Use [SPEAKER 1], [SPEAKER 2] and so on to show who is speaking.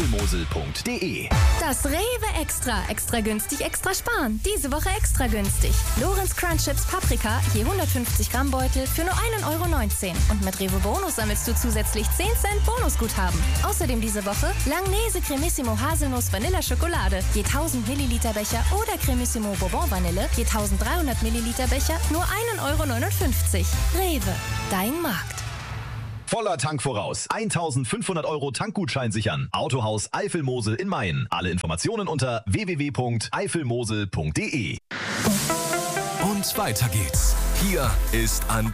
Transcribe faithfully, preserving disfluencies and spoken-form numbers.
[SPEAKER 1] mosel punkt de.
[SPEAKER 2] Das Rewe Extra. Extra günstig, extra sparen. Diese Woche extra günstig. Lorenz Crunch Chips Paprika, je hundertfünfzig Gramm Beutel für nur ein Euro neunzehn. Und mit Rewe Bonus sammelst du zusätzlich zehn Cent Bonusguthaben. Außerdem diese Woche Langnese Cremissimo Haselnuss Vanilla Schokolade, je tausend Milliliter Becher oder Cremissimo Bourbon Vanille, je dreizehnhundert Milliliter Becher, nur ein Euro neunundfünfzig. Rewe, dein Markt.
[SPEAKER 1] Voller Tank voraus. eintausendfünfhundert Euro Tankgutschein sichern. Autohaus Eifel-Mosel in Mayen. Alle Informationen unter w w w punkt eifel mosel punkt de.
[SPEAKER 3] Und weiter geht's. Hier ist Antenne.